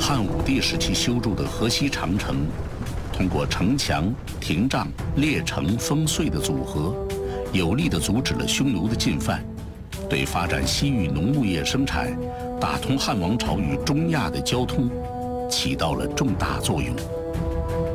汉武帝时期修筑的河西长城，通过城墙、亭障、列城、烽燧的组合，有力地阻止了匈奴的进犯，对发展西域农牧业生产、打通汉王朝与中亚的交通，起到了重大作用。